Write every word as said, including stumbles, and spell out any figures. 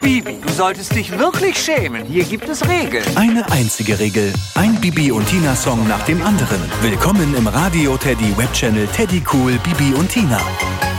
Bibi, du solltest dich wirklich schämen. Hier gibt es Regeln. Eine einzige Regel. Ein Bibi und Tina Song nach dem anderen. Willkommen im Radio Teddy Webchannel Teddy Cool Bibi und Tina.